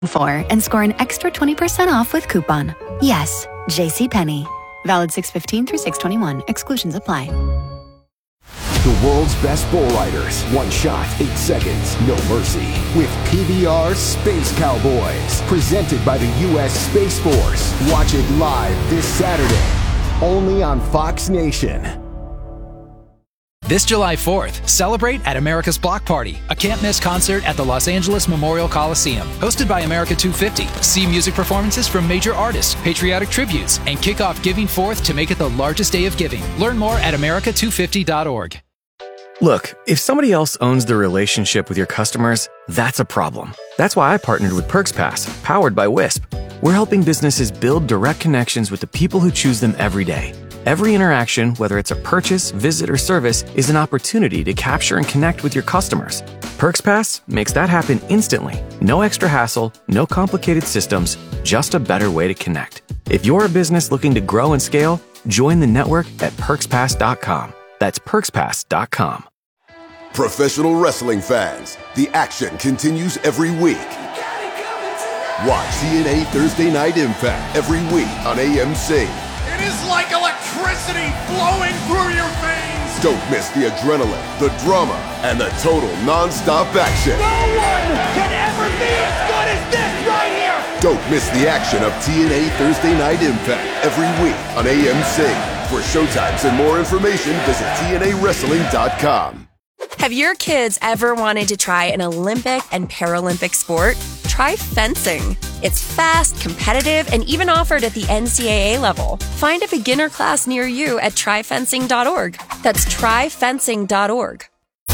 for and score an extra 20% off with coupon. Yes, JCPenney. Valid 6/15 through 6/21. Exclusions apply. The world's best bull riders. One shot, 8 seconds, no mercy. With PBR Space Cowboys. Presented by the U.S. Space Force. Watch it live this Saturday. Only on Fox Nation. This July 4th, celebrate at America's Block Party, a can't-miss concert at the Los Angeles Memorial Coliseum. Hosted by America 250. See music performances from major artists, patriotic tributes, and kick off Giving Forth to make it the largest day of giving. Learn more at america250.org. Look, if somebody else owns the relationship with your customers, that's a problem. That's why I partnered with PerksPass, powered by Wisp. We're helping businesses build direct connections with the people who choose them every day. Every interaction, whether it's a purchase, visit, or service, is an opportunity to capture and connect with your customers. PerksPass makes that happen instantly. No extra hassle, no complicated systems, just a better way to connect. If you're a business looking to grow and scale, join the network at PerksPass.com. That's PerksPass.com. Professional wrestling fans, the action continues every week. Watch TNA Thursday Night Impact every week on AMC. It is like electricity flowing through your veins. Don't miss the adrenaline, the drama, and the total non-stop action. No one can ever be as good as this right here. Don't miss the action of TNA Thursday Night Impact every week on AMC. For showtimes and more information, visit TNAWrestling.com. Have your kids ever wanted to try an Olympic and Paralympic sport? Try fencing. It's fast, competitive, and even offered at the NCAA level. Find a beginner class near you at tryfencing.org. That's tryfencing.org.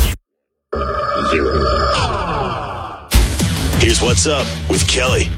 Here's What's Up with Kelly.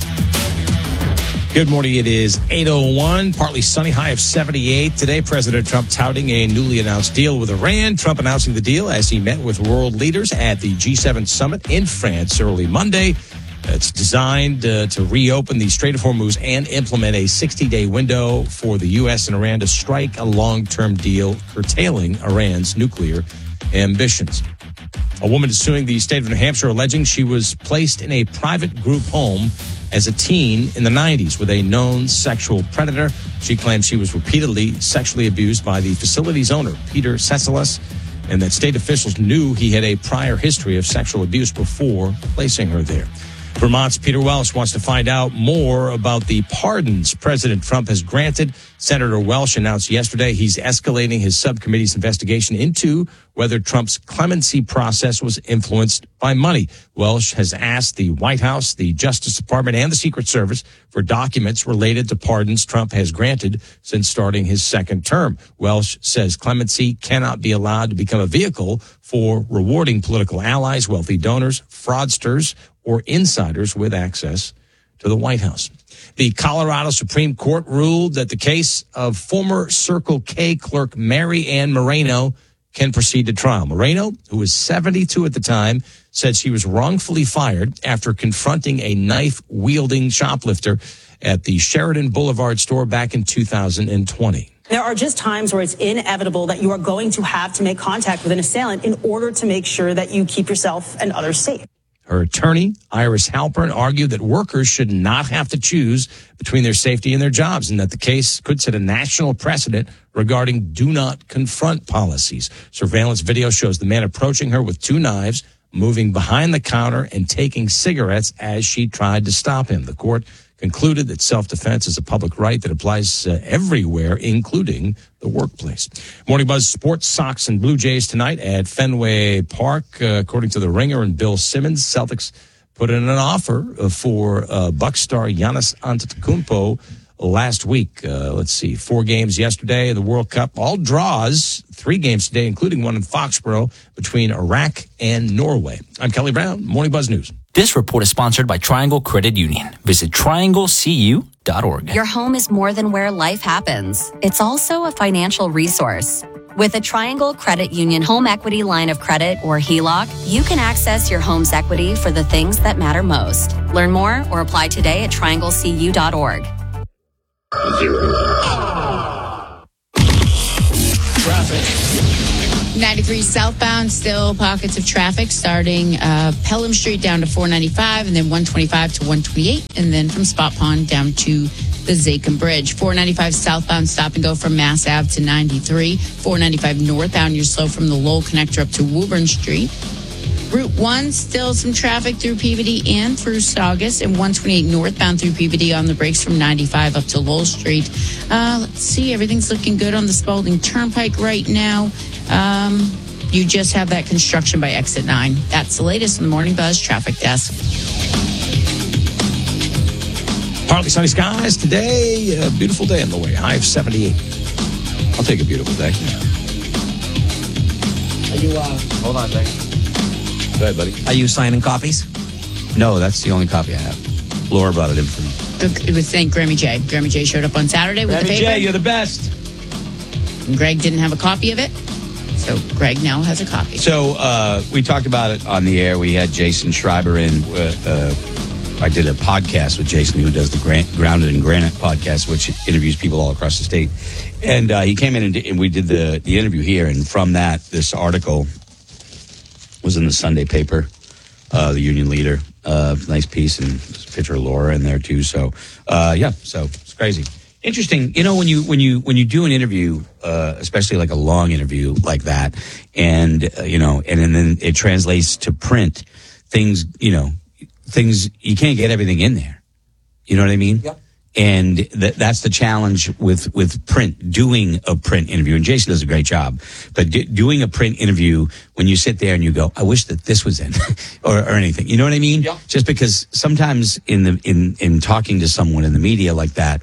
Good morning. It is 8:01, partly sunny, high of 78. Today, President Trump touting a newly announced deal with Iran. Trump announcing the deal as he met with world leaders at the G7 summit in France early Monday. It's designed to reopen the Strait of Hormuz and implement a 60-day window for the U.S. and Iran to strike a long-term deal curtailing Iran's nuclear ambitions. A woman is suing the state of New Hampshire, alleging she was placed in a private group home as a teen in the 90s with a known sexual predator. She claims she was repeatedly sexually abused by the facility's owner, Peter Cesilas, and that state officials knew he had a prior history of sexual abuse before placing her there. Vermont's Peter Welch wants to find out more about the pardons President Trump has granted. Senator Welch announced yesterday he's escalating his subcommittee's investigation into whether Trump's clemency process was influenced by money. Welch has asked the White House, the Justice Department, and the Secret Service for documents related to pardons Trump has granted since starting his second term. Welch says clemency cannot be allowed to become a vehicle for rewarding political allies, wealthy donors, fraudsters, or insiders with access to the White House. The Colorado Supreme Court ruled that the case of former Circle K clerk Mary Ann Moreno can proceed to trial. Moreno, who was 72 at the time, said she was wrongfully fired after confronting a knife-wielding shoplifter at the Sheridan Boulevard store back in 2020. There are just times where it's inevitable that you are going to have to make contact with an assailant in order to make sure that you keep yourself and others safe. Her attorney, Iris Halpern, argued that workers should not have to choose between their safety and their jobs, and that the case could set a national precedent regarding do not confront policies. Surveillance video shows the man approaching her with 2 knives, moving behind the counter and taking cigarettes as she tried to stop him. The court concluded that self-defense is a public right that applies everywhere, including the workplace. Morning Buzz Sports, Sox and Blue Jays tonight at Fenway Park. According to The Ringer and Bill Simmons, Celtics put in an offer for Bucks star Giannis Antetokounmpo last week. 4 games yesterday in the World Cup. All draws, 3 games today, including one in Foxborough between Iraq and Norway. I'm Kelly Brown, Morning Buzz News. This report is sponsored by Triangle Credit Union. Visit trianglecu.org. Your home is more than where life happens. It's also a financial resource. With a Triangle Credit Union home equity line of credit, or HELOC, you can access your home's equity for the things that matter most. Learn more or apply today at trianglecu.org. Traffic. 93 southbound, still pockets of traffic starting Pelham Street down to 495 and then 125 to 128. And then from Spot Pond down to the Zachem Bridge. 495 southbound, stop and go from Mass Ave to 93. 495 northbound, you're slow from the Lowell connector up to Woburn Street. Route 1, still some traffic through Peabody and through Saugus, and 128 northbound through Peabody on the brakes from 95 up to Lowell Street. Let's see, everything's looking good on the Spalding Turnpike right now. You just have that construction by exit 9. That's the latest in the Morning Buzz Traffic Desk. Partly sunny skies today. A beautiful day on the way. High of 78. I'll take a beautiful day. Are you, hold on a second. Go ahead, buddy. Are you signing copies? No, that's the only copy I have. Laura brought it in for me. It was thank Grammy J. Grammy J showed up on Saturday with the paper. Grammy J, you're the best. And Greg didn't have a copy of it, so Greg now has a copy. So we talked about it on the air. We had Jason Schreiber in. I did a podcast with Jason, who does the Grounded in Granite podcast, which interviews people all across the state. And he came in and we did the interview here. And from that, this article was in the Sunday paper, the union leader. Nice piece, and there's a picture of Laura in there too. So, so it's crazy. Interesting. You know, when you do an interview, especially like a long interview like that, and then it translates to print, things you can't get everything in there. You know what I mean? Yeah. And that's the challenge with print, doing a print interview. And Jason does a great job. But doing a print interview, when you sit there and you go, I wish that this was in, or anything. You know what I mean? Yeah. Just because sometimes in talking to someone in the media like that,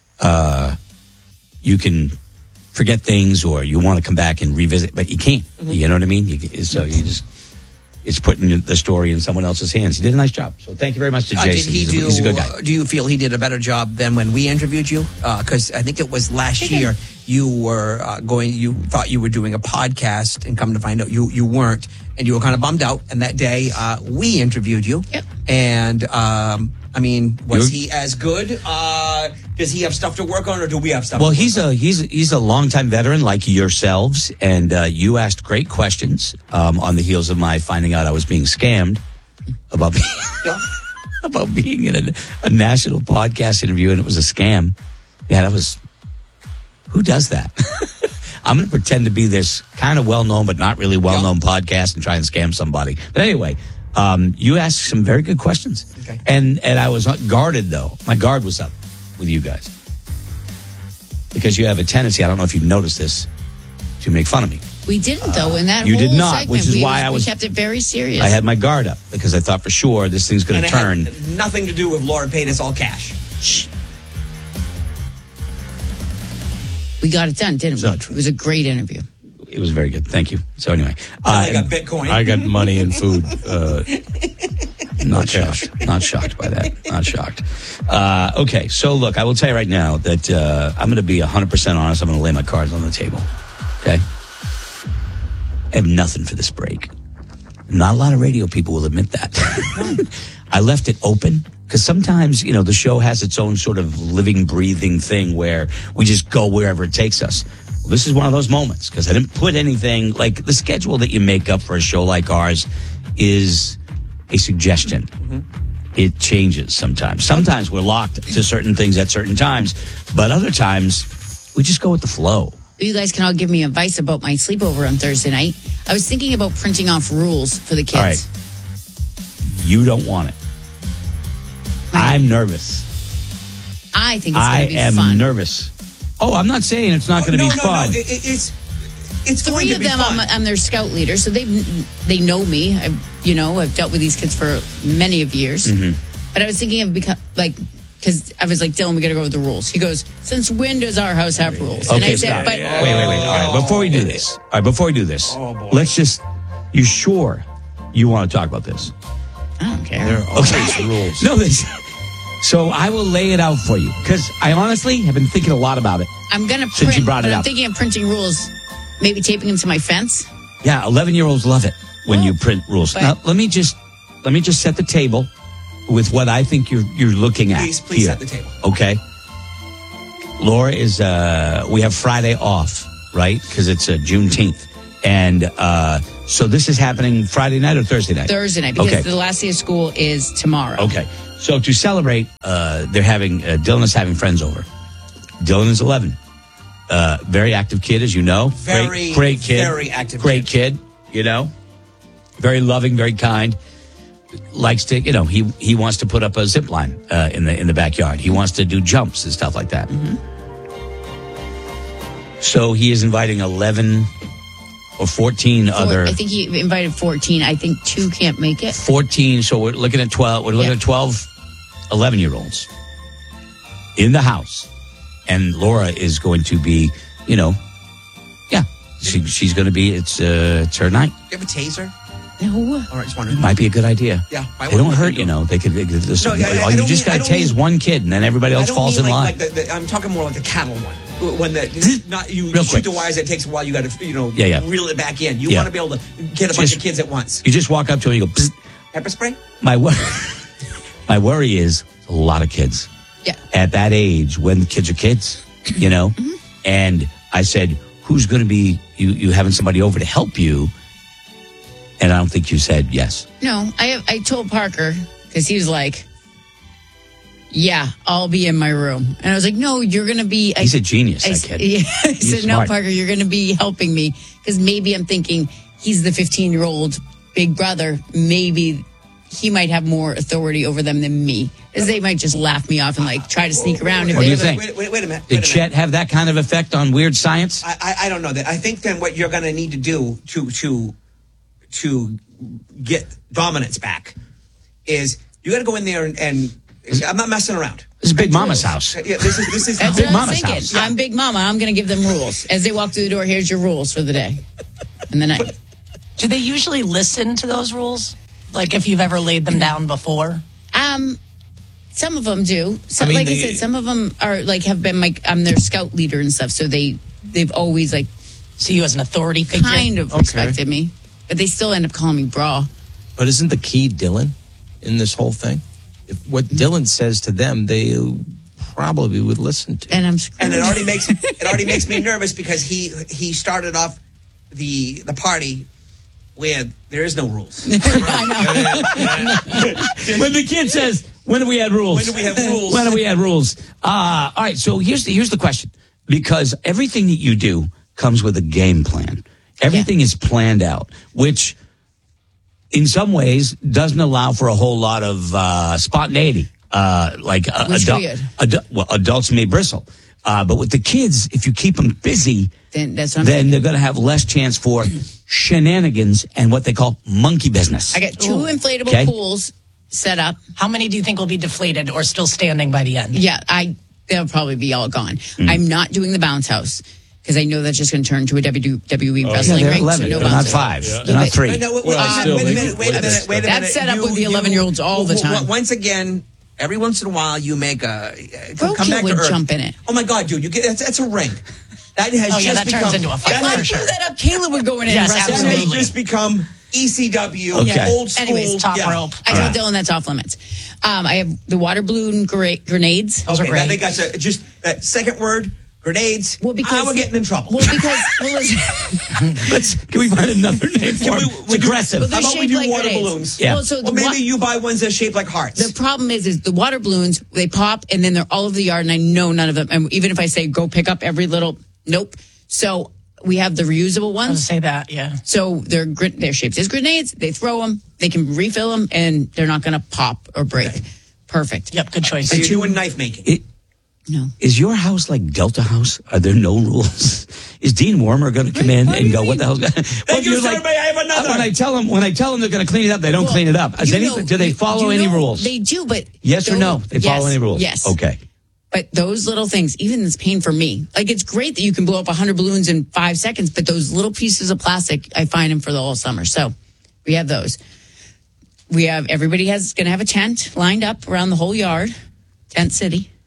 you can forget things, or you want to come back and revisit, but you can't. Mm-hmm. You know what I mean? It's putting the story in someone else's hands. He did a nice job. So thank you very much to Jason. He's a good guy. Do you feel he did a better job than when we interviewed you? Because I think it was last year you were you thought you were doing a podcast, and come to find out you weren't, and you were kind of bummed out. And that day we interviewed you. Yep. And was he as good? Does he have stuff to work on, or do we have stuff? Well, to work on? he's a longtime veteran like yourselves, and you asked great questions on the heels of my finding out I was being scammed about being in a national podcast interview, and it was a scam. Yeah, who does that? I'm going to pretend to be this kind of well-known but not really well-known podcast and try and scam somebody. But anyway, you asked some very good questions. Okay. And I was guarded, though. My guard was up with you guys. Because you have a tendency, I don't know if you've noticed this, to make fun of me. We didn't, though, in that you whole did not, segment. which is why we kept it very serious. I had my guard up because I thought for sure this thing's going to turn. It had nothing to do with Laura paid us all cash. Shh. We got it done, didn't we? It was a great interview. It was very good. Thank you. So anyway. I got Bitcoin. I got money and food. Not shocked by that. Not shocked. Okay, so look, I will tell you right now that I'm going to be 100% honest. I'm going to lay my cards on the table. Okay? I have nothing for this break. Not a lot of radio people will admit that. I left it open because sometimes, the show has its own sort of living, breathing thing where we just go wherever it takes us. Well, this is one of those moments because I didn't put anything, like the schedule that you make up for a show like ours is a suggestion. Mm-hmm. It changes sometimes. Sometimes we're locked to certain things at certain times, but other times we just go with the flow. You guys can all give me advice about my sleepover on Thursday night. I was thinking about printing off rules for the kids. All right. You don't want it. I'm nervous. I think it's going to be fun. I am nervous. Oh, I'm not saying it's not going to be fun. No. It's three of them. I'm their scout leader, so they know me. I've dealt with these kids for many of years. Mm-hmm. But I was thinking of because I was like, Dylan, we got to go with the rules. He goes, since when does our house have rules? Okay, and I said, wait. All right, before we do this, let's just. You sure you want to talk about this? I don't care. There are always rules. No, so I will lay it out for you because I honestly have been thinking a lot about it. I'm going to print. Since you brought it up. I'm thinking of printing rules, maybe taping them to my fence. Yeah, 11-year-olds love it when you print rules. Now, let me just set the table with what I think you're looking at. Please here. set the table. Okay. Laura is. We have Friday off, right? Because it's Juneteenth. And so this is happening Friday night or Thursday night? Thursday night, because Okay. the last day of school is tomorrow. Okay. So to celebrate, they're having, Dylan is having friends over. Dylan is 11. Very active kid, as you know. Great kid. Very active Great kid, you know. Very loving, very kind. Likes to, you know, he wants to put up a zip line in the backyard. He wants to do jumps and stuff like that. Mm-hmm. So he is inviting 11 or 14 other. I think he invited 14. I think 2 can't make it. 14. So we're looking at 12. We're looking at 12, 11-year-olds in the house. And Laura is going to be, you know, she's going to be, it's her night. Do you have a taser? No. All right, just wondering. Might be a good idea. Yeah. They don't hurt, you know. They could. You just got to tase one kid, and then everybody else falls in line. I'm talking more like the cattle one. When not you Real shoot quick. the wires, it takes a while. You got to, Yeah. reel it back in. You want to be able to get a bunch of kids at once. You just walk up to him and you go, Psst. Pepper spray? My worry is a lot of kids. Yeah. At that age, when kids are kids, you know. And I said, who's going to be you having somebody over to help you? And I don't think you said yes. No, I told Parker, because he was like, yeah, I'll be in my room. And I was like, no, you're going to be... He's a genius, that kid. Yeah, I said, no, smart. Parker, you're going to be helping me. Because maybe I'm thinking he's the 15-year-old big brother. Maybe he might have more authority over them than me. Because they might just laugh me off and like try to sneak around. What do you think? Wait a minute. Did Chet have that kind of effect on weird science? I don't know that. I think then what you're going to need to do to get dominance back is you got to go in there and I'm not messing around. This is Big Mama's house. Yeah, this is That's Big what I'm Mama's thinking. house. I'm Big Mama. I'm going to give them rules. As they walk through the door, here's your rules for the day and the night. Do they usually listen to those rules? Like if you've ever laid them down before? Some of them do. Some, I said, some of them are like have been like I'm their scout leader and stuff. So they've always like see you as an authority figure, kind of respected me, but they still end up calling me bra. But isn't the key Dylan in this whole thing? If what Dylan says to them, they probably would listen to. And it already makes me nervous because he started off the party where there is no rules. When the kid says, "When do we have rules? When do we have rules? When do we have rules?" All right. So here's the question, because everything that you do comes with a game plan. Everything is planned out, which in some ways doesn't allow for a whole lot of spontaneity. Adults may bristle. But with the kids, if you keep them busy, then they're going to have less chance for shenanigans and what they call monkey business. I got 2 inflatable pools set up. How many do you think will be deflated or still standing by the end? Yeah, they'll probably be all gone. I'm not doing the bounce house because I know that's just going to turn to a WWE wrestling ring. 11. So no They're bounce not house. 5. They're not 3. Wait a minute. That's set up with the 11-year-olds all the time. Once again, every once in a while, you make a Roadkill come back to would earth. jump in it. Oh my God, dude! That's a ring. That has that turns into a fight for sure. That up, Kayla would go in Yes, and wrestle. That has absolutely. just become ECW, old school. Anyways, top rope. I told Dylan that's off limits. I have the water balloon grenades. Those are great. They got just that second word. Grenades. Well, because we're getting in trouble. Well, listen. Can we find another name for it? It's aggressive. Well, How about we shaped do like water grenades. balloons? Yeah. Well, so Or maybe you buy ones that are shaped like hearts. The problem is the water balloons, they pop and then they're all over the yard and I know none of them. And even if I say go pick up every little, nope. So we have the reusable ones. I was say that, yeah. So they're shaped as grenades. They throw them, they can refill them, and they're not going to pop or break. Okay. Perfect. Yep, good choice. So you're doing knife making. No. Is your house like Delta House? Are there no rules? Is Dean Wormer going to come in and go, "What the hell's going on?" Thank you, sir. May I have another? When I tell them they're going to clean it up, they don't clean it up. Do they follow any rules? They do, but yes or no? They follow any rules? Yes. Okay. But those little things, even this pain for me, like it's great that you can blow up 100 balloons in 5 seconds, but those little pieces of plastic, I find them for the whole summer. So we have those. Everybody going to have a tent lined up around the whole yard, Tent City.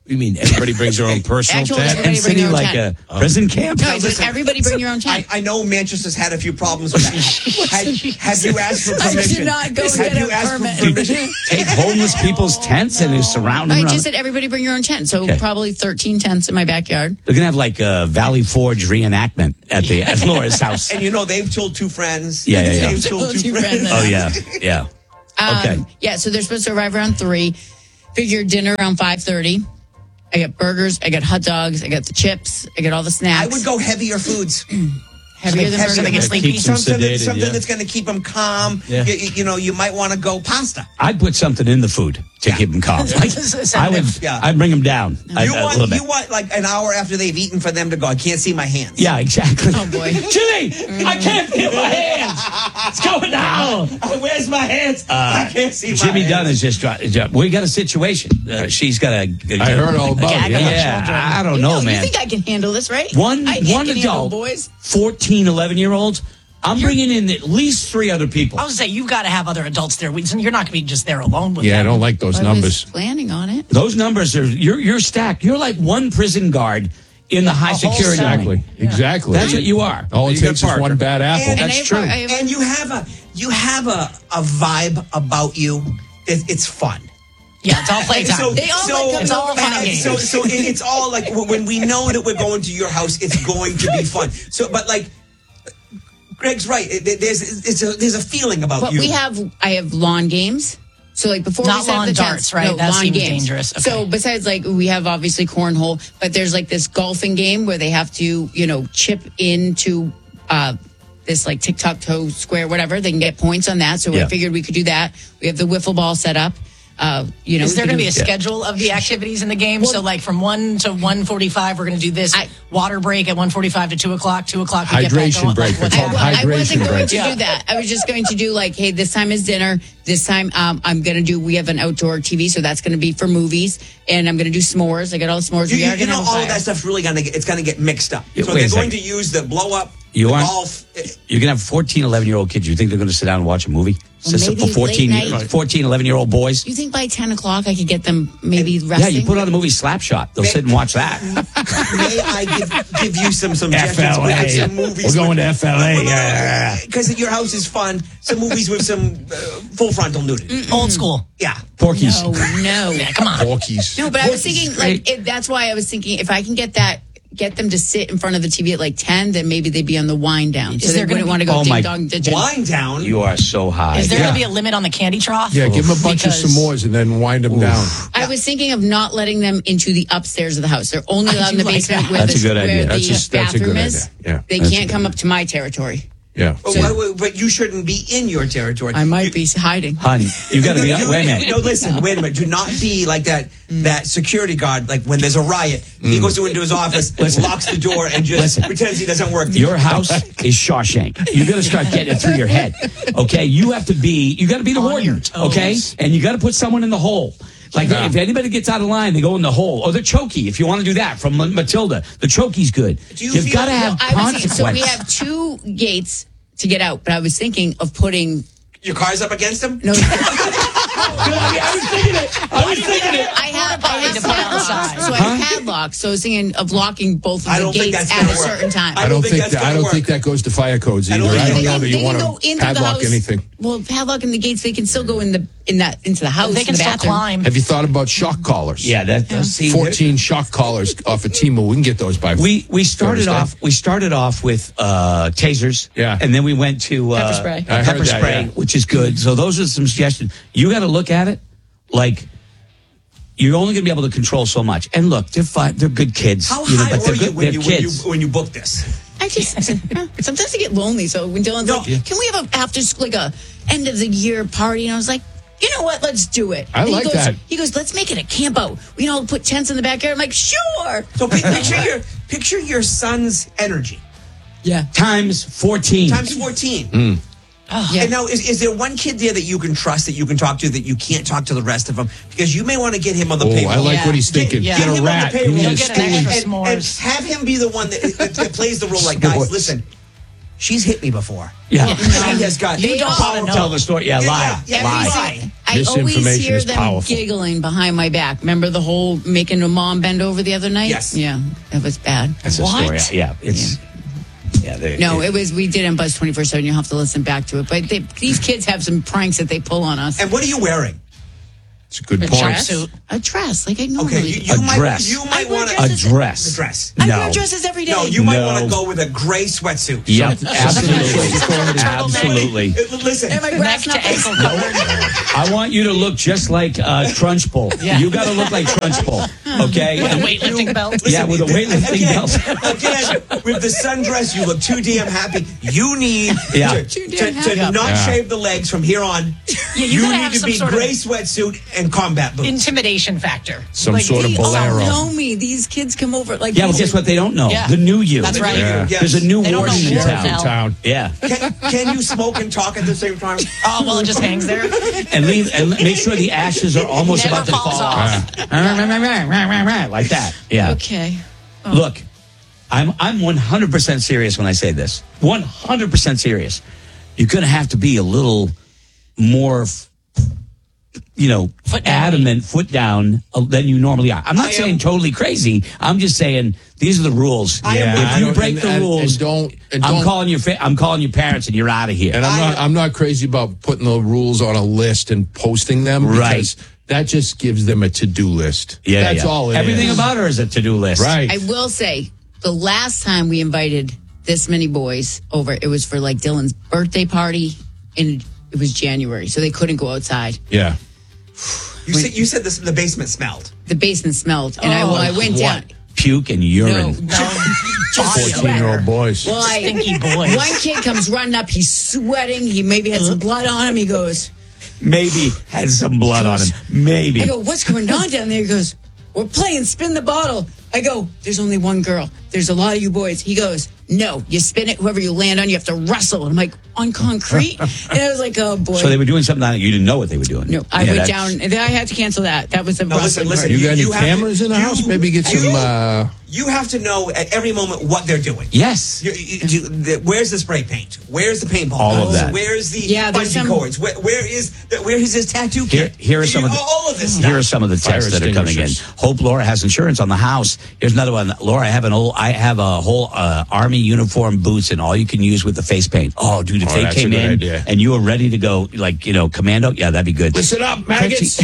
You mean everybody brings their own personal Actually, tent? everybody And bring city their own like tent. a prison camp? No, just everybody bring your own tent. I know Manchester's had a few problems with that. Have you asked for I permission? did not go Have get you a asked permit. for permission? Take homeless people's tents and surround them I around. just said everybody bring your own tent. So Okay. probably 13 tents in my backyard. They're going to have like a Valley Forge reenactment at Laura's house. And they've told two friends. Yeah. They've told two friends. Oh, yeah. Okay. Yeah, so they're supposed to arrive around 3. Figure dinner around 5:30. I got burgers, I got hot dogs, I got the chips, I got all the snacks. I would go heavier foods. Heavier than burgers. They get sleepy. Something that's going to keep them calm. Yeah. You might want to go pasta. I'd put something in the food to keep them calm. I'd bring them down. You want like an hour after they've eaten for them to go, I can't see my hands. Yeah, exactly. Oh, boy. Jimmy, I can't feel my hands. It's going down. Where's my hands? I can't see my Jimmy hands. Dunn is just we got a situation. She's got a. I heard all about it. Yeah, I don't know, You man. think I can handle this, right? One I can handle adult, boys. 14, 11-year-olds. I'm bringing in at least 3 other people. I was going to say, you've got to have other adults there. You're not going to be just there alone with them. Yeah, I don't like those I numbers. was planning on it. Those numbers are you're stacked. You're like one prison guard in the high security. Exactly. That's what you are. All it You takes got is one Parker. bad apple. And That's true. And you have a vibe about you. It's fun. Yeah, it's all playtime. It's all fun and games. So it's all like when we know that we're going to your house, it's going to be fun. But like Greg's right. There's a feeling about But you. I have lawn games. So like before Not we set up lawn the darts, tents, right? No, That lawn seems games. dangerous. Okay. So besides like we have obviously cornhole, but there's like this golfing game where they have to, chip into this like tic-tac-toe square, whatever. They can get points on that. So I figured we could do that. We have the wiffle ball set up. Is there going to be a schedule of the activities in the game? So like from 1 to 1:45, we're going to do this water break at 1:45 to 2 o'clock. 2 o'clock we get back Hydration going. break. Like, I wasn't going to do that. I was just going to do like, hey, this time is dinner. This time I'm going to do, we have an outdoor TV, so that's going to be for movies. And I'm going to do s'mores. I got all the s'mores. We are going to have a all fire. of that stuff's really going to get mixed up. Yeah, So wait they're a going second. to use the blow up, golf. You're going to have 14, 11-year-old kids. You think they're going to sit down and watch a movie? Well, maybe for 14, late night. 14, 11-year-old boys? You think by 10 o'clock I could get them maybe resting? Yeah, you put on the movie Slapshot. They'll sit and watch that. May I give you some suggestions? FLA. We have some movies. We're going to FLA. Yeah. Because your house is fun. Some movies with some full frontal nudity. Old school. Yeah. Porky's. No. Yeah, come on. Porky's. No, but I was thinking, that's why I was thinking if I can get them to sit in front of the TV at like 10, then maybe they'd be on the wind down. So Is they there gonna wouldn't want to go Oh, ding my- dong ditching. Wind down. You are so high. Is there going to be a limit on the candy trough? Yeah, give them a bunch of Because- s'mores and then wind them down. I was thinking of not letting them into the upstairs of the house. They're only allowed in the like basement that. where That's a good idea. where That's the a bathroom good is. idea. Yeah, They that's a can't good come idea. up to my territory. Yeah. But you shouldn't be in your territory. I might be hiding. Honey, you got to be. Wait a minute. No, listen, wait a minute. Do not be like that security guard, like when there's a riot. He goes into his office, locks the door, and just pretends he doesn't work. Your house is Shawshank. You got to start getting it through your head. Okay, you got to be the warden. Okay, and you got to put someone in the hole. Like if anybody gets out of line, they go in the hole. Or the chokey, if you want to do that, from Matilda. The chokey's good. You've got to have consequence. So we have 2 gates to get out, but I was thinking of putting your cars up against them. No, I was thinking it. I have padlocks, so I have padlocks. So I was thinking of locking both of I the don't think gates that's at gonna a work. certain time. I don't think that goes to fire codes either. I don't know that you want to padlock anything. Well, padlocking the gates, they can still go into the house. They can in the still bathroom. climb. Have you thought about shock collars? Yeah, that's 14 shock collars off of Temu. We can get those by. We started off with tasers. Yeah. And then we went to Pepper spray. I heard pepper that, spray, yeah. which is good. So those are some suggestions. You got to look at it like you're only going to be able to control so much. And look, they're fine. They're good kids. How but high they're were you good. when They're you kids. when you booked this? I just sometimes I get lonely. So when Dylan's like, "Can we have a end of the year party?" and I was like, "You know what? Let's do it." I And like that. He goes, "Let's make it a camp out. We can all put tents in the backyard." I'm like, "Sure." So picture your son's energy. Yeah. Times 14. Times 14. Yeah. And now, is there one kid there that you can trust, that you can talk to, that you can't talk to the rest of them? Because you may want to get him on the payroll. I like what he's thinking. Get Get him a on rat. the payroll. You need He'll a get an stoolie. extra and s'mores. have him be the one that plays the role like, guys, S'mores. listen, she's hit me before. Yeah. She has got. You don't want to know. Tell the story. Yeah, lie. Lie. I always hear them giggling behind my back. Remember the whole making a mom bend over the other night? Yes. Yeah, that was bad. That's a story. Yeah, it's... Yeah, it was. We did on Buzz 24/7. You'll have to listen back to it. But these kids have some pranks that they pull on us. And what are you wearing? It's a good point. A dress, like I normally do. A dress. You might want a dress. A dress. I wear dresses every day. No, you might want to go with a gray sweatsuit. Yeah, absolutely. Listen, neck to ankle covered. I want you to look just like Trunchbull. Yeah. You got to look like Trunchbull, okay? With a weightlifting belt. Yeah, with a weightlifting belt. Again, with the sundress, you look too damn happy. You need to not shave the legs from here on. Yeah, you gotta need have to some be sort gray of sweatsuit and combat boots. Intimidation factor. Some sort of bolero. They know me. These kids come over like. Yeah, well, guess what? They don't know. Yeah. The new you. That's right. Yeah. There's a new warden in town. Yeah. Can you smoke and talk at the same time? Oh, well, it just hangs there. And make sure the ashes are almost Never about to falls fall off. like that. Yeah. Okay. Oh. Look, I'm 100% serious when I say this. 100% serious. You're going to have to be a little more, adamant, foot down than you normally are. I'm not saying totally crazy. I'm just saying these are the rules. If you break the rules, I'm calling your parents and you're out of here. And I'm not crazy about putting the rules on a list and posting them. Because that just gives them a to-do list. Yeah, that's all it is. Everything about her is a to-do list. Right. I will say, the last time we invited this many boys over, it was for like Dylan's birthday party, and it was January, so they couldn't go outside. Yeah. You said the basement smelled. The basement smelled, and I went down. Puke and urine. No. Just 14-year-old boys. Well, Stinky boys. One kid comes running up. He's sweating. He maybe had some blood on him. He goes, maybe had some blood on him. Maybe. I go, what's going on down there? He goes, we're playing spin the bottle. I go, there's only one girl. There's a lot of you boys. He goes, no, you spin it. Whoever you land on, you have to wrestle. And I'm like, on concrete? And I was like, oh, boy. So they were doing something that you didn't know what they were doing. No, I went down. And I had to cancel that. That was the listen. You got any cameras in the house? Maybe get some... You have to know at every moment what they're doing. Yes. Where's the spray paint? Where's the paintball? All of that. Where's the bungee cords? Where is his tattoo kit? Here are some of the all of this stuff. Here are some of the texts that are coming in. Hope Laura has insurance on the house. Here's another one. Laura, I have a whole army uniform, boots, and all you can use with the face paint. Oh, dude, if they came in and you were ready to go, like, commando, yeah, that'd be good. Listen up, maggots.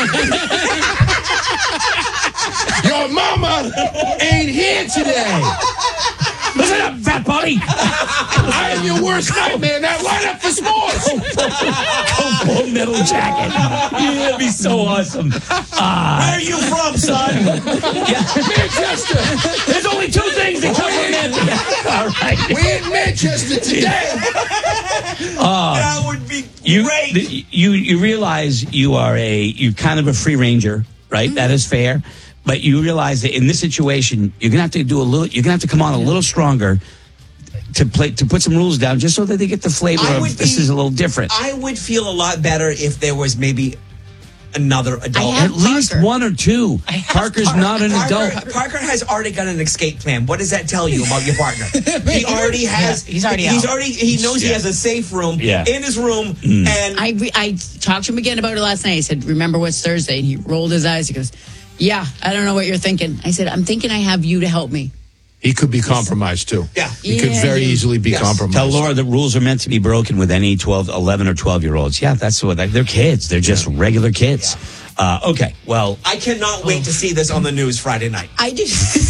Your mama ain't here today. Listen up, fat buddy. I am your worst nightmare. Now line up for sports. Full metal jacket. Yeah, that'd be so awesome. Where are you from, son? Manchester. There's only two things that come from Manchester. All right. We're in Manchester today. That would be great. You realize you're kind of a free ranger, right? Mm-hmm. That is fair. But you realize that in this situation, you're gonna have to you're gonna have to come on a little stronger to put some rules down, just so that they get the flavor of this is a little different. I would feel a lot better if there was maybe another adult. At least one or two. Parker's not an adult. Parker has already got an escape plan. What does that tell you about your partner? He already has. He's already out. He knows he has a safe room in his room. And I talked to him again about it last night. I said, "Remember what's Thursday?" And he rolled his eyes. He goes, "Yeah, I don't know what you're thinking." I said, "I'm thinking I have you to help me." He could be compromised, too. Yeah. He could very easily be compromised. Tell Laura the rules are meant to be broken with any 11 or 12-year-olds. Yeah, that's what they're kids. They're just regular kids. Okay, well. I cannot wait to see this on the news Friday night. I do.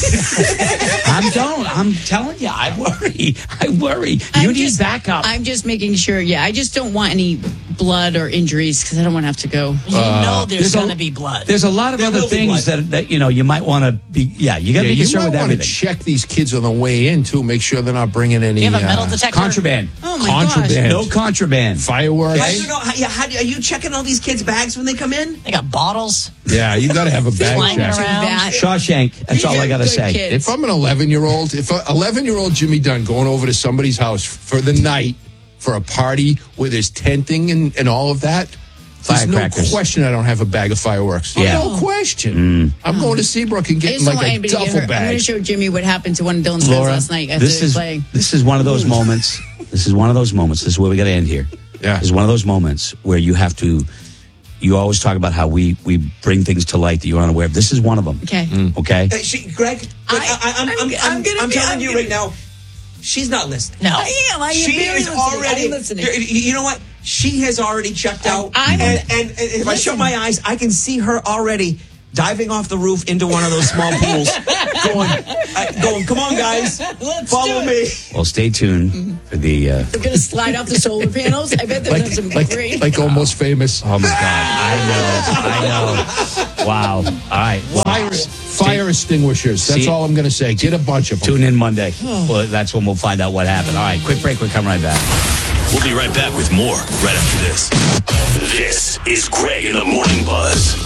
I'm telling you, I worry. You need backup. I'm just making sure, I just don't want any blood or injuries because I don't want to have to go. You know there's going to be blood. There's a lot of other things that you might want to be, you got to be concerned with everything. You might want to check these kids on the way in, too, make sure they're not bringing any... You have a metal detector? Contraband. Oh, my gosh. No contraband. Fireworks. Are you checking all these kids' bags when they come in? They got bottles. Yeah, you got to have a bag check. Shawshank. That's all I got to say. If I'm an 11-year-old, if an 11-year-old Jimmy Dunn going over to somebody's house for the night for a party where there's tenting and all of that, there's no question I don't have a bag of fireworks. Yeah. No question. I'm going to Seabrook and getting like a duffel bag. I'm going to show Jimmy what happened to one of Dylan's friends last night after they were playing. This is one of those moments This is one of those moments. This is where we got to end here. Yeah. This is one of those moments where you have to. You always talk about how we bring things to light that you're unaware of. This is one of them. Okay. Okay. Greg, I'm telling you right now, she's not listening. No. I am. She is already listening. You know what? She has already checked out. And if I shut my eyes, I can see her already diving off the roof into one of those small pools, going, come on, guys, follow me. Well, stay tuned for the. They're going to slide off the solar panels. I bet there's some great. Like Almost Famous. Oh my God! I know. Wow. All right. Well, Fire extinguishers. That's all I'm going to say. Get a bunch of them. Tune in Monday. Well, that's when we'll find out what happened. All right. Quick break. We'll come right back. We'll be right back with more right after this. This is Greg in the Morning Buzz.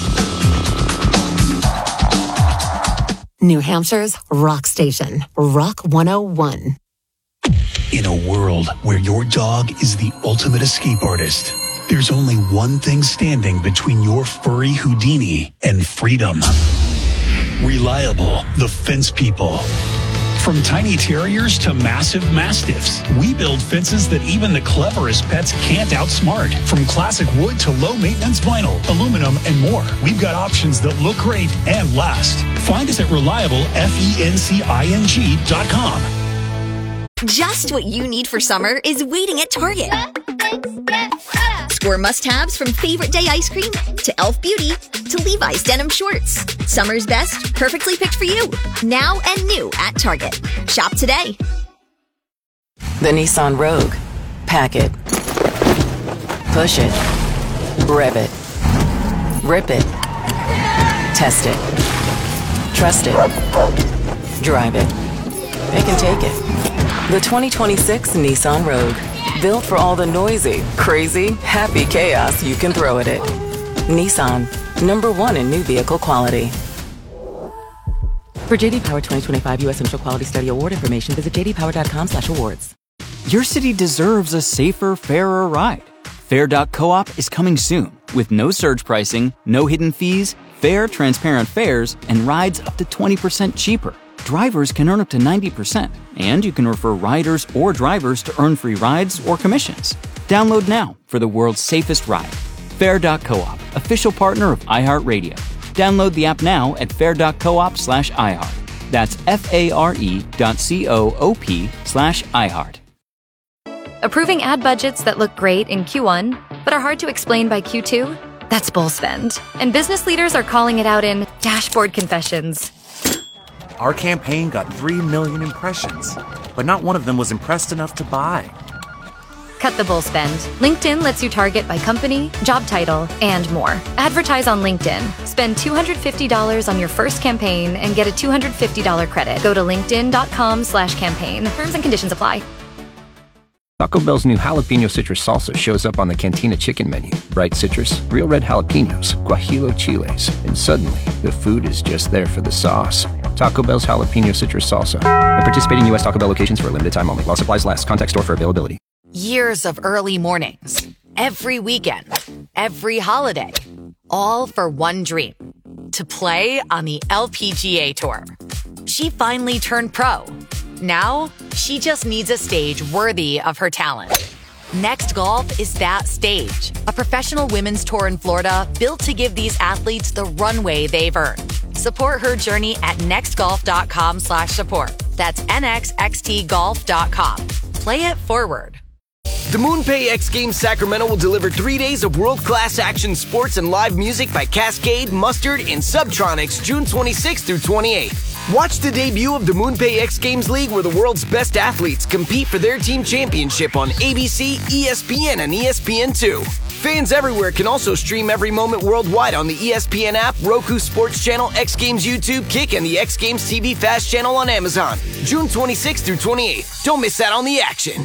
New Hampshire's rock station, Rock 101. In a world where your dog is the ultimate escape artist, there's only one thing standing between your furry Houdini and freedom. Reliable, the Fence People. From tiny terriers to massive mastiffs, we build fences that even the cleverest pets can't outsmart. From classic wood to low-maintenance vinyl, aluminum, and more, we've got options that look great and last. Find us at ReliableFencing.com. Just what you need for summer is waiting at Target. Score must-haves from Favorite Day ice cream to Elf Beauty to Levi's denim shorts. Summer's best, perfectly picked for you. Now and new at Target. Shop today. The Nissan Rogue. Pack it. Push it. Rev it. Rip it. Test it. Trust it. Drive it. Pick and take it. The 2026 Nissan Rogue. Built for all the noisy, crazy, happy chaos you can throw at it. Nissan. #1 in new vehicle quality. For JD Power 2025 U.S. Central Quality Study Award information, visit jdpower.com/awards. Your city deserves a safer, fairer ride. Fair.coop is coming soon with no surge pricing, no hidden fees, fair, transparent fares, and rides up to 20% cheaper. Drivers can earn up to 90%, and you can refer riders or drivers to earn free rides or commissions. Download now for the world's safest ride. Fair.coop, official partner of iHeartRadio. Download the app now at fair.coop/iHeart. That's FARE.coop/iHeart. Approving ad budgets that look great in Q1, but are hard to explain by Q2? That's bull spend. And business leaders are calling it out in dashboard confessions. Our campaign got 3 million impressions, but not one of them was impressed enough to buy. Cut the bull spend. LinkedIn lets you target by company, job title, and more. Advertise on LinkedIn. Spend $250 on your first campaign and get a $250 credit. Go to linkedin.com/campaign. Terms and conditions apply. Taco Bell's new jalapeno citrus salsa shows up on the Cantina chicken menu. Bright citrus, real red jalapenos, guajillo chiles, and suddenly the food is just there for the sauce. Taco Bell's jalapeno citrus salsa. At participating U.S. Taco Bell locations for a limited time only. While supplies last. Contact store for availability. Years of early mornings, every weekend, every holiday, all for one dream: to play on the LPGA Tour. She finally turned pro. Now, she just needs a stage worthy of her talent. Next Golf is that stage. A professional women's tour in Florida built to give these athletes the runway they've earned. Support her journey at nextgolf.com/support. That's nxxtgolf.com. Play it forward. The MoonPay X Games Sacramento will deliver 3 days of world-class action sports and live music by Cascade, Mustard, and Subtronics June 26th through 28th. Watch the debut of the MoonPay X Games League, where the world's best athletes compete for their team championship on ABC, ESPN, and ESPN2. Fans everywhere can also stream every moment worldwide on the ESPN app, Roku Sports Channel, X Games YouTube, Kick, and the X Games TV Fast channel on Amazon. June 26th through 28th. Don't miss out on the action.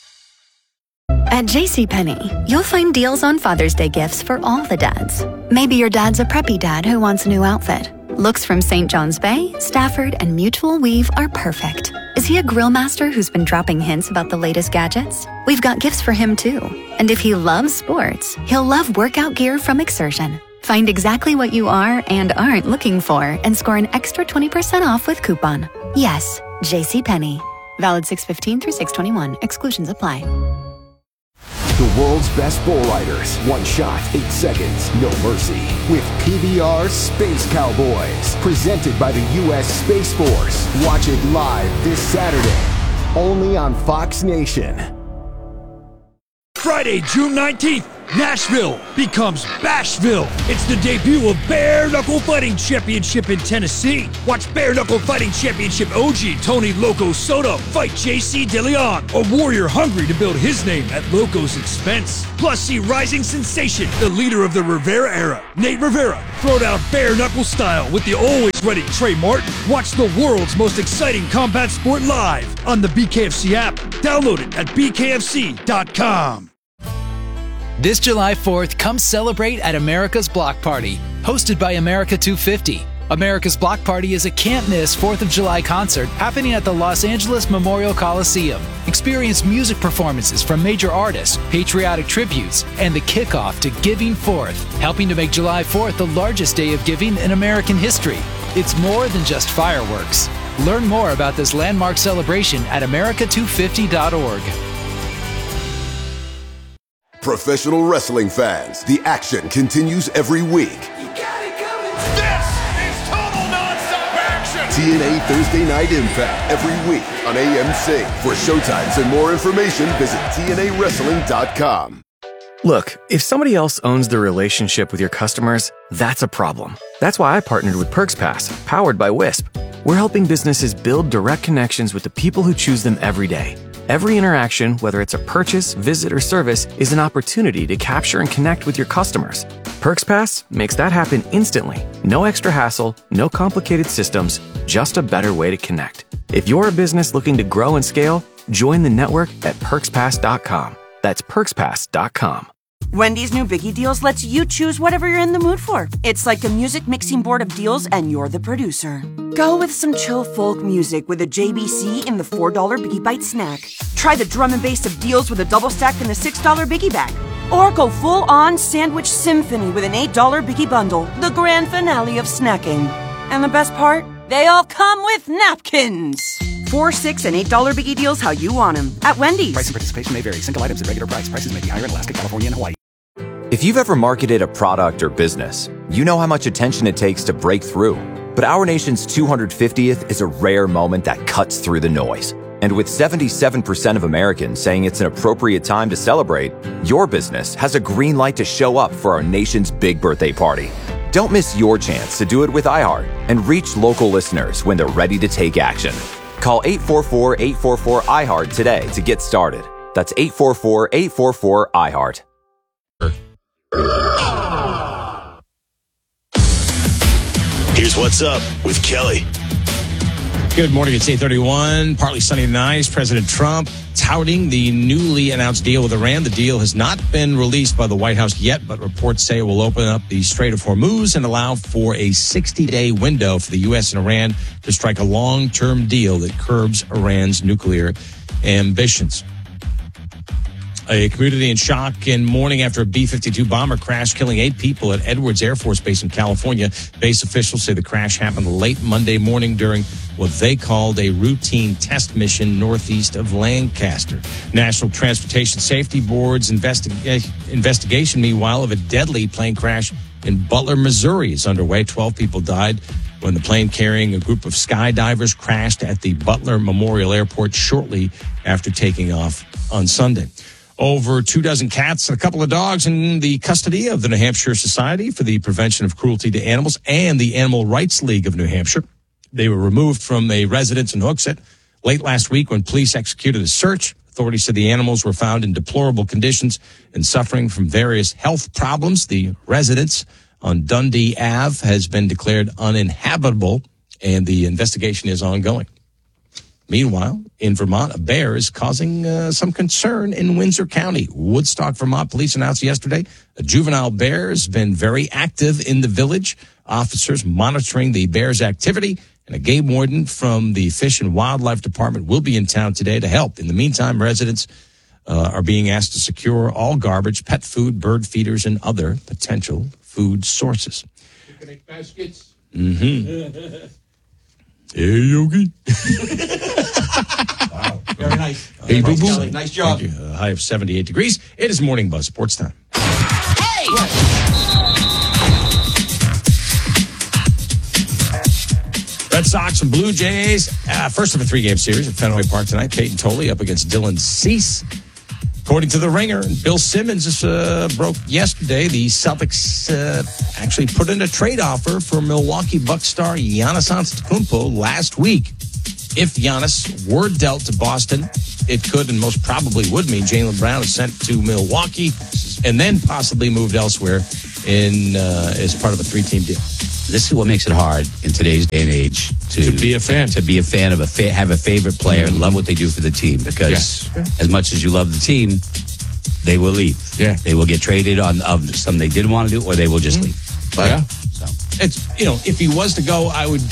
At JCPenney, you'll find deals on Father's Day gifts for all the dads. Maybe your dad's a preppy dad who wants a new outfit. Looks from St. John's Bay, Stafford, and Mutual Weave are perfect. Is he a grill master who's been dropping hints about the latest gadgets? We've got gifts for him too. And if he loves sports, he'll love workout gear from Exertion. Find exactly what you are and aren't looking for and score an extra 20% off with coupon. Yes, JCPenney. Valid 6/15 through 6/21. Exclusions apply. The world's best bull riders. One shot, 8 seconds, no mercy. With PBR Space Cowboys. Presented by the U.S. Space Force. Watch it live this Saturday. Only on Fox Nation. Friday, June 19th, Nashville becomes Bashville. It's the debut of Bare Knuckle Fighting Championship in Tennessee. Watch Bare Knuckle Fighting Championship OG Tony Loco Soto fight JC DeLeon, a warrior hungry to build his name at Loco's expense. Plus, see rising sensation, the leader of the Rivera era, Nate Rivera, throw down bare knuckle style with the always ready Trey Martin. Watch the world's most exciting combat sport live on the BKFC app. Download it at bkfc.com. This July 4th, come celebrate at America's Block Party, hosted by America 250. America's Block Party is a can't-miss 4th of July concert happening at the Los Angeles Memorial Coliseum. Experience music performances from major artists, patriotic tributes, and the kickoff to Giving Forth, helping to make July 4th the largest day of giving in American history. It's more than just fireworks. Learn more about this landmark celebration at america250.org. Professional wrestling fans, the action continues every week. This is total non-stop action. TNA Thursday Night Impact every week on AMC. For showtimes and more information, visit TNAWrestling.com. Look, if somebody else owns the relationship with your customers, that's a problem. That's why I partnered with PerksPass, powered by Wisp. We're helping businesses build direct connections with the people who choose them every day. Every interaction, whether it's a purchase, visit, or service, is an opportunity to capture and connect with your customers. PerksPass makes that happen instantly. No extra hassle, no complicated systems, just a better way to connect. If you're a business looking to grow and scale, join the network at PerksPass.com. That's PerksPass.com. Wendy's new Biggie Deals lets you choose whatever you're in the mood for. It's like a music mixing board of deals, and you're the producer. Go with some chill folk music with a JBC in the $4 Biggie Bite snack. Try the drum and bass of deals with a double stack in the $6 Biggie Bag. Or go full-on sandwich symphony with an $8 Biggie Bundle, the grand finale of snacking. And the best part? They all come with napkins. $4, $6, and $8 Biggie Deals how you want them at Wendy's. Price and participation may vary. Single items at regular price. Prices may be higher in Alaska, California, and Hawaii. If you've ever marketed a product or business, you know how much attention it takes to break through. But our nation's 250th is a rare moment that cuts through the noise. And with 77% of Americans saying it's an appropriate time to celebrate, your business has a green light to show up for our nation's big birthday party. Don't miss your chance to do it with iHeart and reach local listeners when they're ready to take action. Call 844-844-iHeart today to get started. That's 844-844-iHeart. Here's what's up with Kelly. Good morning. It's 8:31. Partly sunny and nice. President Trump touting the newly announced deal with Iran. The deal has not been released by the White House yet, but reports say it will open up the Strait of Hormuz and allow for a 60-day window for the U.S. and Iran to strike a long-term deal that curbs Iran's nuclear ambitions. A community in shock in mourning after a B-52 bomber crashed, killing 8 people at Edwards Air Force Base in California. Base officials say the crash happened late Monday morning during what they called a routine test mission northeast of Lancaster. National Transportation Safety Board's investigation, meanwhile, of a deadly plane crash in Butler, Missouri is underway. 12 people died when the plane carrying a group of skydivers crashed at the Butler Memorial Airport shortly after taking off on Sunday. Over 24 cats and a couple of dogs in the custody of the New Hampshire Society for the Prevention of Cruelty to Animals and the Animal Rights League of New Hampshire. They were removed from a residence in Hooksett late last week when police executed a search. Authorities said the animals were found in deplorable conditions and suffering from various health problems. The residence on Dundee Ave has been declared uninhabitable, and the investigation is ongoing. Meanwhile, in Vermont, a bear is causing some concern in Windsor County. Woodstock, Vermont police announced yesterday a juvenile bear has been very active in the village. Officers monitoring the bear's activity, and a game warden from the Fish and Wildlife Department will be in town today to help. In the meantime, residents are being asked to secure all garbage, pet food, bird feeders, and other potential food sources. Picnic baskets. Mm-hmm. Hey, Yogi. Wow. Very nice. Hey, Thanks, boo-boo. Kelly. Nice job. Thank you. A high of 78 degrees. It is Morning Buzz Sports Time. Hey! Red Sox and Blue Jays. First of a 3-game series at Fenway Park tonight. Peyton Tolley up against Dylan Cease. According to The Ringer, and Bill Simmons broke yesterday, the Celtics actually put in a trade offer for Milwaukee Bucks star Giannis Antetokounmpo last week. If Giannis were dealt to Boston, it could and most probably would mean Jaylen Brown is sent to Milwaukee and then possibly moved elsewhere as part of a 3-team deal. This is what makes it hard in today's day and age To be a fan. To be a fan of have a favorite player and love what they do for the team. Because as much as you love the team, they will leave. Yeah. They will get traded on something they didn't want to do, or they will just leave. But, it's, if he was to go,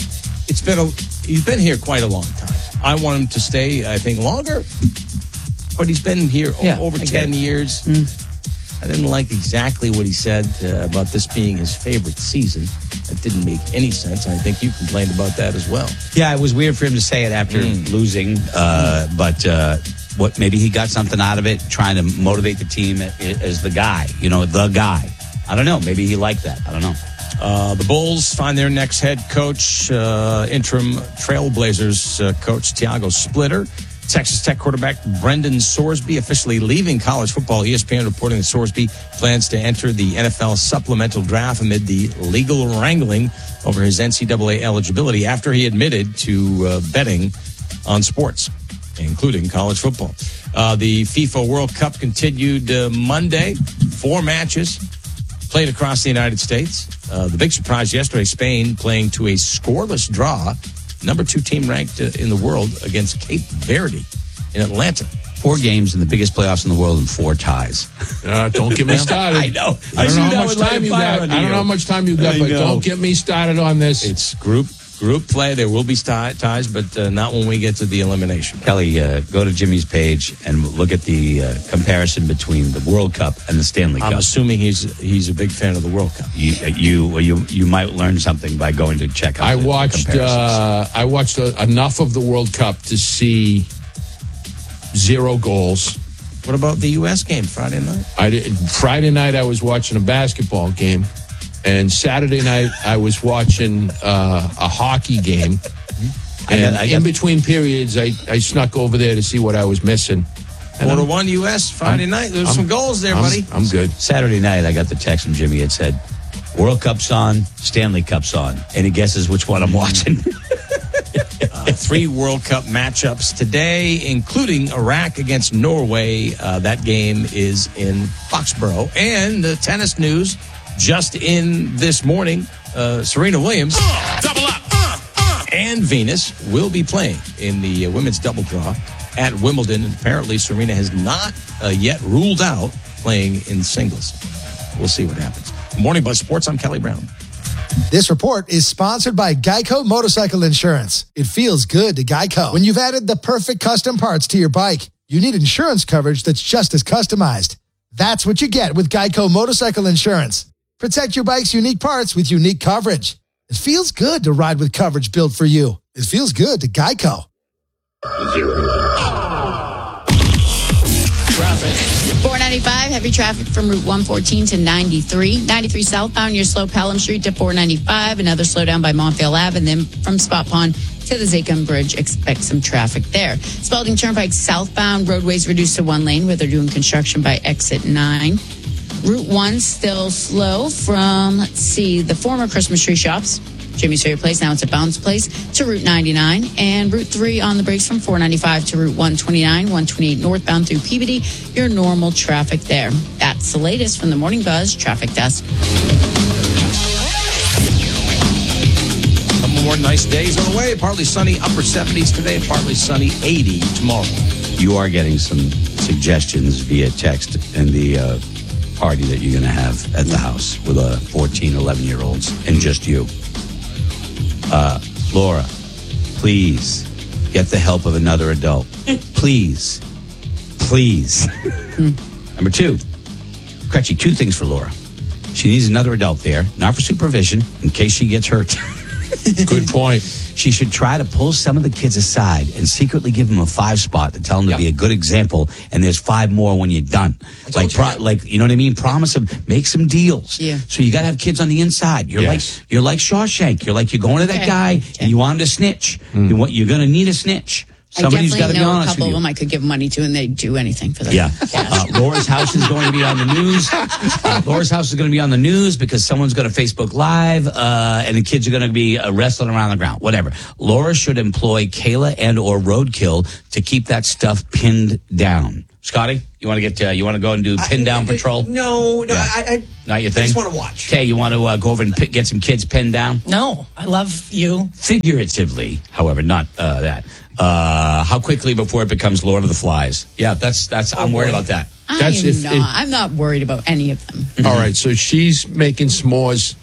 he's been here quite a long time. I want him to stay, I think, longer. But he's been here over 10 years. I didn't like exactly what he said about this being his favorite season. That didn't make any sense. I think you complained about that as well. Yeah, it was weird for him to say it after losing. But maybe he got something out of it, trying to motivate the team as the guy. The guy. I don't know. Maybe he liked that. I don't know. The Bulls find their next head coach, interim Trailblazers coach Tiago Splitter. Texas Tech quarterback Brendan Sorsby officially leaving college football. ESPN reporting that Sorsby plans to enter the NFL supplemental draft amid the legal wrangling over his NCAA eligibility after he admitted to betting on sports, including college football. The FIFA World Cup continued Monday. 4 matches played across the United States. The big surprise yesterday, Spain playing to a scoreless draw. Number 2 team ranked in the world against Cape Verde in Atlanta. 4 games in the biggest playoffs in the world and 4 ties. Don't get me started. I know. I don't know how much time you got. I don't know how much time you got, but don't get me started on this. It's group play. There will be ties, but not when we get to the elimination. Kelly, go to Jimmy's page and look at the comparison between the World Cup and the Stanley Cup. I'm assuming he's a big fan of the World Cup. You might learn something by going to check out. I watched enough of the World Cup to see 0 goals. What about the U.S. game Friday night? Friday night I was watching a basketball game. And Saturday night, I was watching a hockey game. And in between periods, I snuck over there to see what I was missing. 4-1 U.S. Friday night. There's some goals there, buddy. I'm good. Saturday night, I got the text from Jimmy. It said, World Cup's on, Stanley Cup's on. Any guesses which one I'm watching? 3 World Cup matchups today, including Iraq against Norway. That game is in Foxborough. And the tennis news. Just in this morning, Serena Williams and Venus will be playing in the women's double draw at Wimbledon. And apparently, Serena has not yet ruled out playing in singles. We'll see what happens. Morning Buzz Sports, I'm Kelly Brown. This report is sponsored by Geico Motorcycle Insurance. It feels good to Geico. When you've added the perfect custom parts to your bike, you need insurance coverage that's just as customized. That's what you get with Geico Motorcycle Insurance. Protect your bike's unique parts with unique coverage. It feels good to ride with coverage built for you. It feels good to Geico. Traffic. 495, heavy traffic from Route 114 to 93. 93 southbound, you're slow Pelham Street to 495. Another slowdown by Montvale Ave. And then from Spot Pond to the Zacum Bridge, expect some traffic there. Spalding Turnpike southbound, roadways reduced to 1 lane where they're doing construction by exit 9. Route 1 still slow from, the former Christmas tree shops. Jimmy Sawyer Place, now it's a Bounce Place, to Route 99. And Route 3 on the brakes from 495 to Route 129, 128 northbound through Peabody. Your normal traffic there. That's the latest from the Morning Buzz Traffic Desk. Couple more nice days on the way. Partly sunny, upper 70s today, partly sunny, 80 tomorrow. You are getting some suggestions via text in the party that you're going to have at the house with 14, 11-year-olds and just you. Laura, please get the help of another adult. Please. Number 2, Crutchy, 2 things for Laura. She needs another adult there, not for supervision, in case she gets hurt. Good point. She should try to pull some of the kids aside and secretly give them a 5 spot to tell them to be a good example. And there's 5 more when you're done. Like, you know what I mean? Promise them, make some deals. Yeah. So you got to have kids on the inside. You're like Shawshank. You're going to that guy and you want him to snitch. You're going to need a snitch. Somebody's got to be honest with you. I definitely know a couple of them I could give money to, and they'd do anything for them. Yeah. Laura's house is going to be on the news. Laura's house is going to be on the news because someone's going to Facebook Live, and the kids are going to be wrestling around the ground. Whatever. Laura should employ Kayla and or Roadkill to keep that stuff pinned down. Scotty, you want to you want to go and do pin down patrol? No, I not your thing. I just want to watch. Okay, you want to go over and get some kids pinned down? No, I love you. Figuratively, however, not that. How quickly before it becomes Lord of the Flies? Yeah, that's. I'm worried about that. I'm not worried about any of them. All right, so she's making s'mores.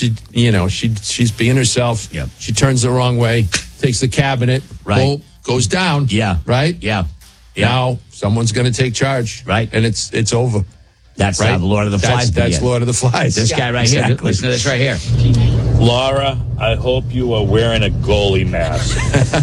She's being herself. Yep. She turns the wrong way, takes the cabinet, boom, goes down. Yeah. Right? Yeah. Now someone's going to take charge. Right. And it's over. That's how the Lord of the Flies begins. That's Lord of the Flies. This guy right here. Listen to this right here. Laura, I hope you are wearing a goalie mask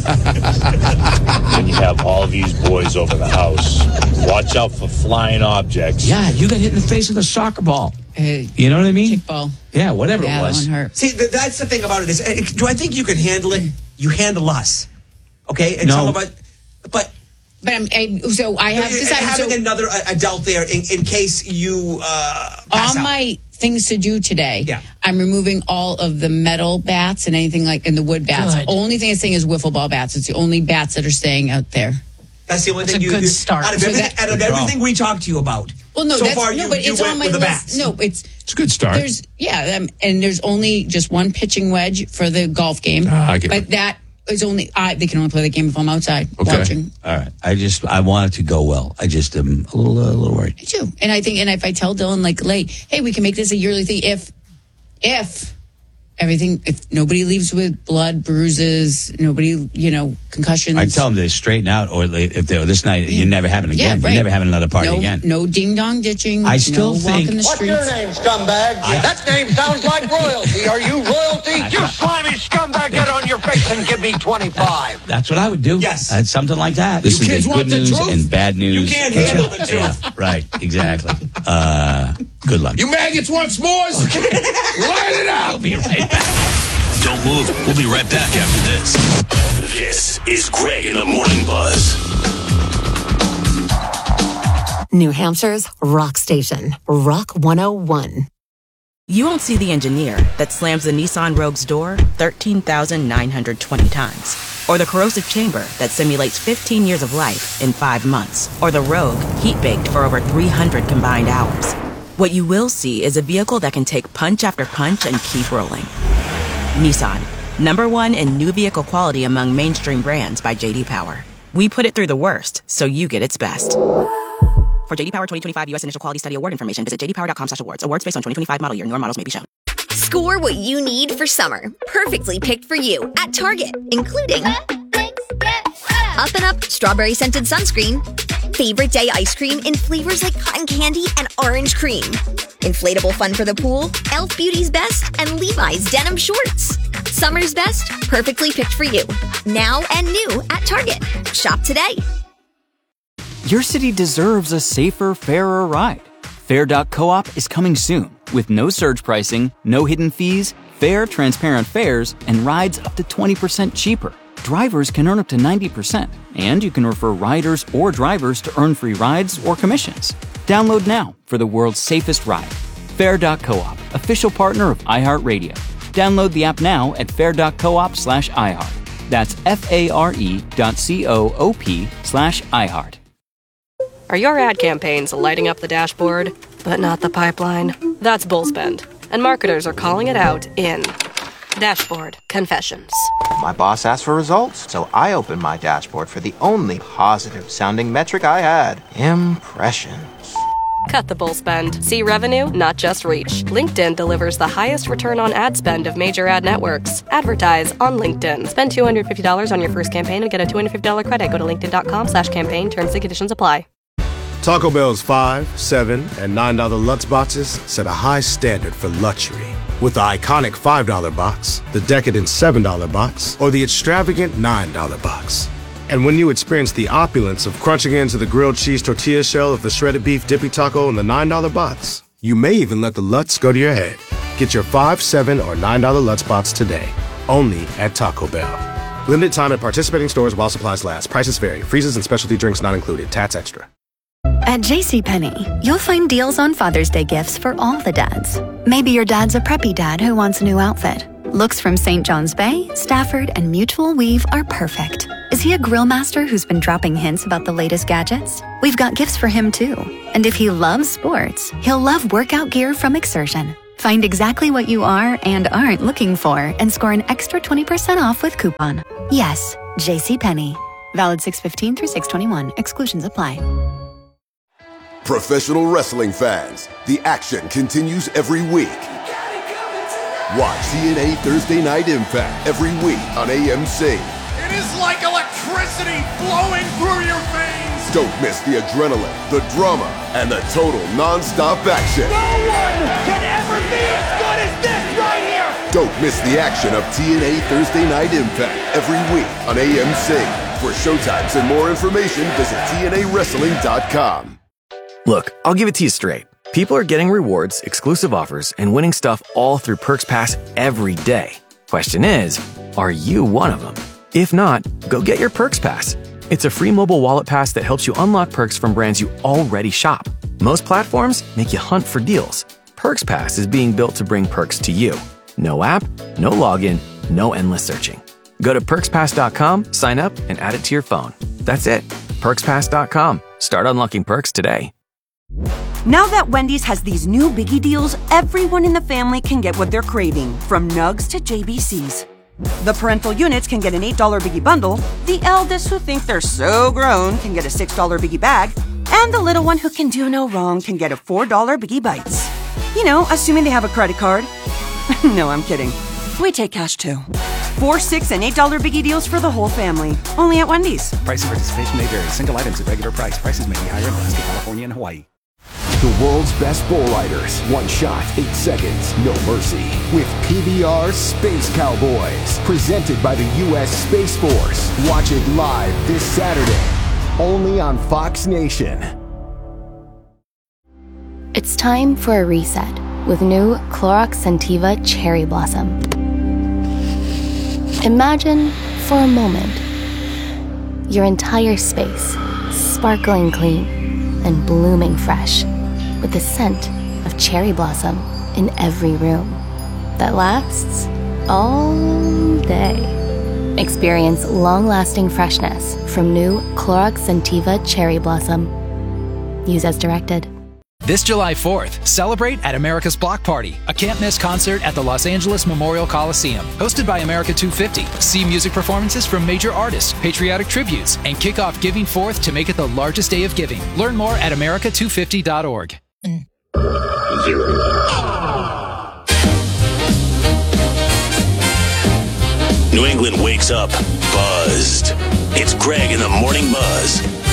when you have all these boys over the house. Watch out for flying objects. Yeah, you got hit in the face with a soccer ball. You know what I mean? Kickball. Yeah, whatever it was. See, that's the thing about it is, do I think you can handle it? You handle us. Okay? It's all about... But so I have decided... Having another adult there in case you pass out. My things to do today, I'm removing all of the metal bats and anything and the wood bats. Good. Only thing that's staying is wiffle ball bats. It's the only bats that are staying out there. That's the only thing you... Good start. Out of everything we talked to you about. Well, no, so far you it's went on my with the list. bats. No, it's a good start. And there's only just one pitching wedge for the golf game. But that is only they can only play the game if I'm outside watching. All right. I want it to go well. I just am a little worried. Me too. And I think, if I tell Dylan late, hey, we can make this a yearly thing if nobody leaves with blood, bruises, nobody, concussions. I tell them to straighten out, or if they're this night, you're never having again. Yeah, right. You're never having another party again. No ding dong ditching. I still think. Walking the What's streets. your name, scumbag? That name sounds like royalty. Are you royalty? You slimy scumbag, get on your face and give me 25. That's what I would do. Yes. Something like that. This is the good news and bad news. You can't handle the truth. Yeah, right. Exactly. Good luck. You maggots want s'mores? Light it out. I'll be right back. Don't move. We'll be right back after this. This is Greg in the Morning Buzz. New Hampshire's rock station, Rock 101. You won't see the engineer that slams the Nissan Rogue's door 13,920 times. Or the corrosive chamber that simulates 15 years of life in 5 months. Or the Rogue heat-baked for over 300 combined hours. What you will see is a vehicle that can take punch after punch and keep rolling. Nissan, #1 in new vehicle quality among mainstream brands by J.D. Power. We put it through the worst, so you get its best. For J.D. Power 2025 U.S. Initial Quality Study Award information, visit jdpower.com/awards. Awards based on 2025 model year. Newer models may be shown. Score what you need for summer. Perfectly picked for you at Target, including Up and Up strawberry scented sunscreen, favorite day ice cream in flavors like cotton candy and orange cream, inflatable fun for the pool, Elf Beauty's Best, and Levi's denim shorts. Summer's best, perfectly picked for you. Now and new at Target. Shop today. Your city deserves a safer, fairer ride. Fair.coop is coming soon with no surge pricing, no hidden fees, fair, transparent fares, and rides up to 20% cheaper. Drivers can earn up to 90%, and you can refer riders or drivers to earn free rides or commissions. Download now for the world's safest ride. Fair.coop, official partner of iHeartRadio. Download the app now at fair.coop/iHeart. That's FARE.coop/iHeart. Are your ad campaigns lighting up the dashboard, but not the pipeline? That's Bullspend, and marketers are calling it out in Dashboard Confessions. My boss asked for results, so I opened my dashboard for the only positive-sounding metric I had: impressions. Cut the bull spend. See revenue, not just reach. LinkedIn delivers the highest return on ad spend of major ad networks. Advertise on LinkedIn. Spend $250 on your first campaign and get a $250 credit. Go to linkedin.com/campaign. Terms and conditions apply. Taco Bell's $5, $7, and $9 Lutz boxes set a high standard for luxury. with the iconic $5 box, the decadent $7 box, or the extravagant $9 box. And when you experience the opulence of crunching into the grilled cheese tortilla shell of the shredded beef dippy taco in the $9 box, you may even let the Lutz go to your head. Get your $5, $7, or $9 Lutz box today, only at Taco Bell. Limited time at participating stores while supplies last. Prices vary. Freezes and specialty drinks not included. Tats extra. At JCPenney, you'll find deals on Father's Day gifts for all the dads. Maybe your dad's a preppy dad who wants a new outfit. Looks from St. John's Bay, Stafford, and Mutual Weave are perfect. Is he a grill master who's been dropping hints about the latest gadgets? We've got gifts for him too. And if he loves sports, he'll love workout gear from Exertion. Find exactly what you are and aren't looking for and score an extra 20% off with coupon. Yes, JCPenney. Valid 6/15 through 6/21. Exclusions apply. Professional wrestling fans, the action continues every week. Watch TNA Thursday Night Impact every week on AMC. It is like electricity flowing through your veins. Don't miss the adrenaline, the drama, and the total non-stop action. No one can ever be as good as this right here. Don't miss the action of TNA Thursday Night Impact every week on AMC. For showtimes and more information, visit TNAWrestling.com. Look, I'll give it to you straight. People are getting rewards, exclusive offers, and winning stuff all through Perks Pass every day. Question is, are you one of them? If not, go get your Perks Pass. It's a free mobile wallet pass that helps you unlock perks from brands you already shop. Most platforms make you hunt for deals. Perks Pass is being built to bring perks to you. No app, no login, no endless searching. Go to perkspass.com, sign up, and add it to your phone. That's it. Perkspass.com. Start unlocking perks today. Now that Wendy's has these new biggie deals, everyone in the family can get what they're craving, from nugs to JBCs. The parental units can get an $8 biggie bundle, the eldest who think they're so grown can get a $6 biggie bag, and the little one who can do no wrong can get a $4 biggie bites. You know, assuming they have a credit card. No, I'm kidding. We take cash too. $4, $6, and $8 biggie deals for the whole family. Only at Wendy's. Price and participation may vary. Single items at regular price. Prices may be higher in Alaska, California, and Hawaii. The world's best bull riders. One shot, 8 seconds, no mercy. With PBR Space Cowboys. Presented by the U.S. Space Force. Watch it live this Saturday. Only on Fox Nation. It's time for a reset with new Clorox Scentiva Cherry Blossom. Imagine, for a moment, your entire space sparkling clean and blooming fresh, with the scent of cherry blossom in every room that lasts all day. Experience long-lasting freshness from new Clorox Scentiva Cherry Blossom. Use as directed. This July 4th, celebrate at America's Block Party, a can't-miss concert at the Los Angeles Memorial Coliseum. Hosted by America 250. See music performances from major artists, patriotic tributes, and kick off Giving Forth to make it the largest day of giving. Learn more at america250.org. 0. New England wakes up buzzed. It's Greg in the Morning Buzz.